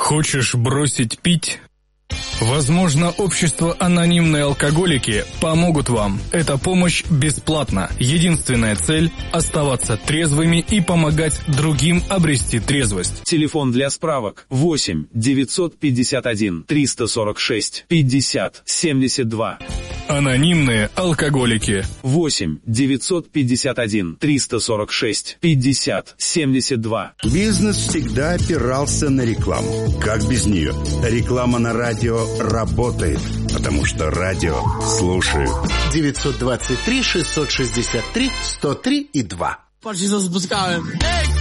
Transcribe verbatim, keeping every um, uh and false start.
Хочешь бросить пить? Возможно, общество «Анонимные алкоголики» помогут вам. Эта помощь бесплатна. Единственная цель – оставаться трезвыми и помогать другим обрести трезвость. Телефон для справок восемь девятьсот пятьдесят один триста сорок шесть пятьдесят семьдесят два. «Анонимные алкоголики». восемь девятьсот пятьдесят один триста сорок шесть пятьдесят семьдесят два. Бизнес всегда опирался на рекламу. Как без нее? Реклама на радио работает, потому что радио слушают. девятьсот двадцать три шестьсот шестьдесят три сто три и два. Парни запускаем. Эй!